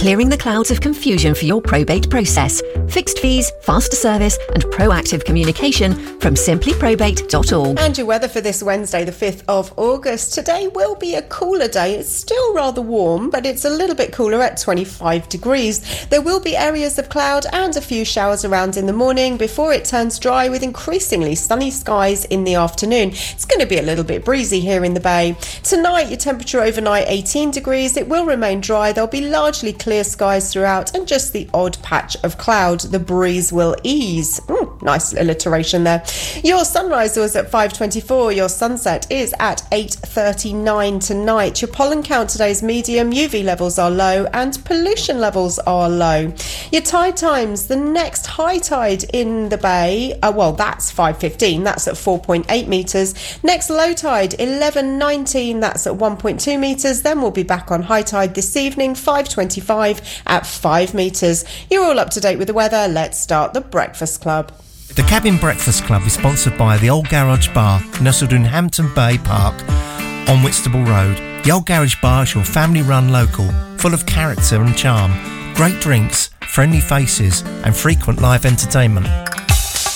clearing the clouds of confusion for your probate process. Fixed fees, faster service and proactive communication from simplyprobate.org. And your weather for this Wednesday, the 5th of August. Today will be a cooler day. It's still rather warm, but it's a little bit cooler at 25 degrees. There will be areas of cloud and a few showers around in the morning before it turns dry with increasingly sunny skies in the afternoon. It's going to be a little bit breezy here in the Bay. Tonight, your temperature overnight 18 degrees. It will remain dry. There'll be largely clear skies throughout and just the odd patch of cloud. The breeze will ease. Nice alliteration there. Your sunrise was at 5:24. Your sunset is at 8:39 tonight. Your pollen count today is medium. UV levels are low and pollution levels are low. Your tide times, the next high tide in the Bay, that's 5:15. That's at 4.8 metres. Next low tide, 11:19. That's at 1.2 metres. Then we'll be back on high tide this evening, 5:25 at 5 metres. You're all up to date with the weather. Let's start the Breakfast Club. The Cabin Breakfast Club is sponsored by the Old Garage Bar, nestled in Hampton Bay Park on Whitstable Road. The Old Garage Bar is your family-run local, full of character and charm, great drinks, friendly faces and frequent live entertainment.